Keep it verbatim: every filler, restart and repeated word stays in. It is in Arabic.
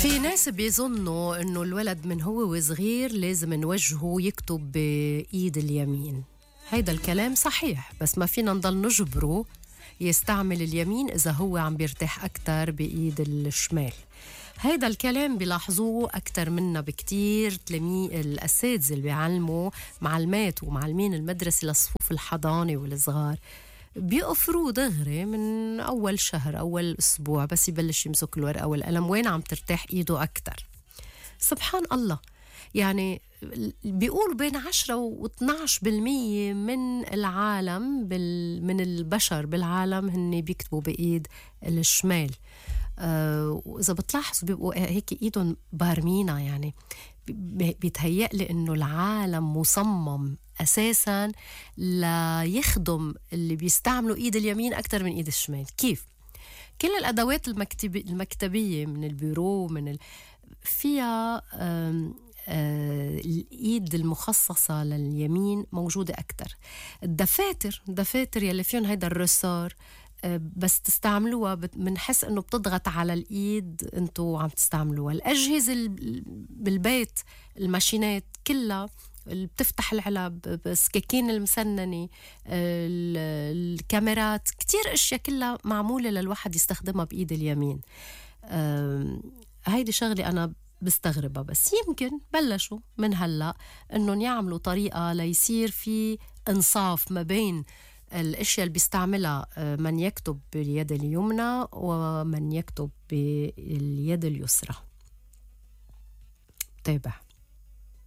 في ناس بيظنوا انه الولد من هو وصغير لازم نوجهه يكتب بايد اليمين. هيدا الكلام صحيح، بس ما فينا نضل نجبره يستعمل اليمين اذا هو عم بيرتاح اكتر بايد الشمال. هيدا الكلام بيلاحظوه أكتر منا بكتير تلاميذ الأساتذة اللي بيعلموا معلمات ومعلمين المدرسة للصفوف الحضانة والصغار، بيقفروا دغري من أول شهر أول أسبوع بس يبلش يمسك الورقة والقلم وين عم ترتاح إيده أكتر. سبحان الله، يعني بيقولوا بين عشرة واثناعش بالمية من العالم بال... من البشر بالعالم هن بيكتبوا بإيد الشمال. آه وإذا بتلاحظوا بيبقوا هيك إيدهم بارمينا، يعني بيتهيأ لي إنه العالم مصمم أساساً ليخدم اللي بيستعملوا إيد اليمين أكتر من إيد الشمال. كيف؟ كل الأدوات المكتبي المكتبية من البيرو من ال... فيها آم آه الإيد المخصصة لليمين موجودة أكتر. الدفاتر الدفاتر يلي فيهم هيدا الرسار آه بس تستعملوها بنحس إنه بتضغط على الإيد أنتوا عم تستعملوها. الأجهزة بالبيت الماشينات كلها اللي بتفتح العلب، السكاكين المسننة، الكاميرات، كتير اشياء كلها معمولة للواحد يستخدمها بإيد اليمين. هيدي شغلة أنا بستغربها، بس يمكن بلشوا من هلأ أنهم يعملوا طريقة ليصير في انصاف ما بين الاشياء اللي بيستعملها من يكتب باليد اليمنى ومن يكتب باليد اليسرى. تابع.